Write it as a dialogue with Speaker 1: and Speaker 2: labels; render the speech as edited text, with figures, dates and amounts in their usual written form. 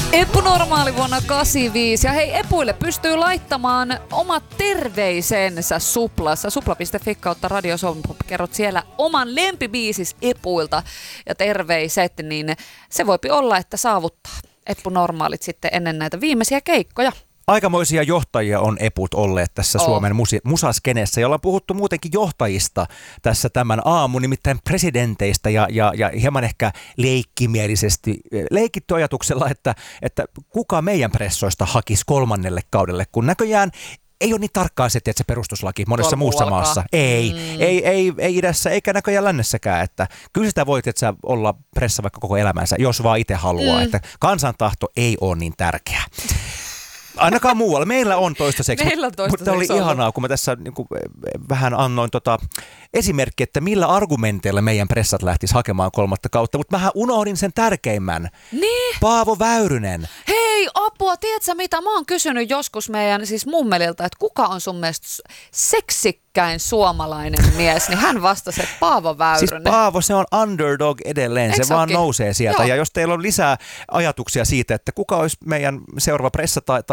Speaker 1: Eppu Normaali vuonna 85. Ja hei, Epuille pystyy laittamaan omat terveisensä Suplassa. Supla.fi kautta Radio Suomi. Kerrot siellä oman lempibiisis Epuilta ja terveiset, niin se voipi olla, että saavuttaa Eppu Normaalit sitten ennen näitä viimeisiä keikkoja.
Speaker 2: Aikamoisia johtajia on Eput olleet tässä Suomen musaskenessä, jolla on puhuttu muutenkin johtajista tässä tämän aamun, nimittäin presidenteistä ja hieman ehkä leikkimielisesti leikitty ajatuksella, että kuka meidän pressoista hakisi 3. kaudelle, kun näköjään ei ole niin tarkkaan se, että se perustuslaki monessa muussa maassa. Ei idässä eikä näköjään lännessäkään. Että kyllä sitä voit, että sä olla pressa vaikka koko elämänsä, jos vaan itse haluaa. Että kansantahto ei ole niin tärkeä. Ainakaan muualla. Meillä on toistaiseksi, mutta oli ihanaa, kun mä tässä vähän annoin esimerkki, että millä argumenteilla meidän pressat lähtis hakemaan 3. kautta, mutta mähän unohdin sen tärkeimmän.
Speaker 1: Niin?
Speaker 2: Paavo Väyrynen.
Speaker 1: Hei, apua, tiedätkö mitä? Mä oon kysynyt joskus meidän siis mummelilta, että kuka on sun mielestä seksikkäin suomalainen mies, niin hän vastasi, että Paavo Väyrynen.
Speaker 2: Siis Paavo, se on underdog edelleen, se vaan nousee sieltä. Joo. Ja jos teillä on lisää ajatuksia siitä, että kuka olisi meidän seuraava pressa tai